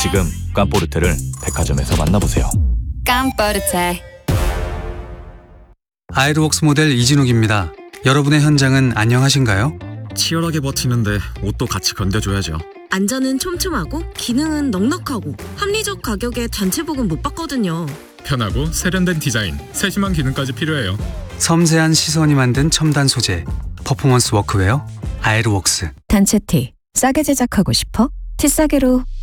지금 깜포르테를 백화점에서 만나보세요. 깜포르테. 아이르웍스 모델 이진욱입니다. 여러분의 현장은 안녕하신가요? 치열하게 버티는데 옷도 같이 견뎌줘야죠. 안전은 촘촘하고 기능은 넉넉하고 합리적 가격에 단체복은 못 받거든요. 편하고 세련된 디자인, 세심한 기능까지 필요해요. 섬세한 시선이 만든 첨단 소재, 퍼포먼스 워크웨어, 아이르웍스. 단체 티 싸게 제작하고 싶어? 티 싸게로